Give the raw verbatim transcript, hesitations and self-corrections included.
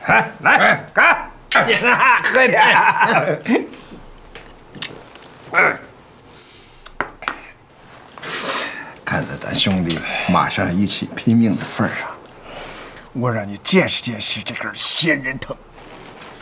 哎，来，干！喝点。看在咱兄弟马上一起拼命的份上，我让你见识见识这根仙人藤。